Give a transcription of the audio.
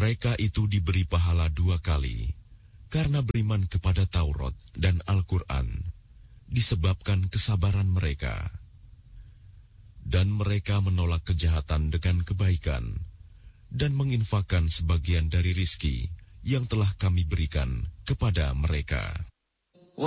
Mereka itu diberi pahala 2 kali karena beriman kepada Taurat dan Al-Quran, disebabkan kesabaran mereka. Dan mereka menolak kejahatan dengan kebaikan dan menginfakkan sebagian dari rizki yang telah kami berikan kepada mereka.